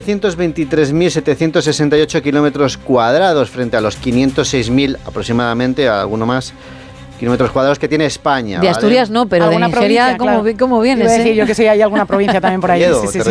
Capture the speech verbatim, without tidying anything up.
trescientos veintitrés mil setecientos sesenta y ocho kilómetros cuadrados frente a los quinientos seis mil aproximadamente, alguno más, kilómetros cuadrados que tiene España. De ¿vale? Asturias no, pero de Nigeria, ¿cómo, claro. ¿cómo vienes? Iba a decir eh? yo que sí, hay alguna provincia también por ahí. Miedo, sí, sí, sí.